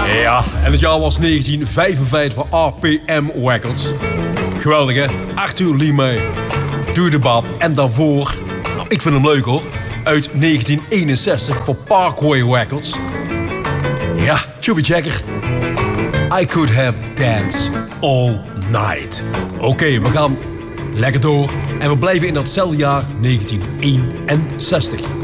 Ja, en het jaar was 1955 voor RPM Records. Geweldig, hè? Arthur Lee May, Doe de Bab. En daarvoor, nou, ik vind hem leuk hoor, uit 1961 voor Parkway Records. Ja, Chubby Checker. I could have danced all night. Oké, we gaan lekker door. En we blijven in datzelfde jaar 1961.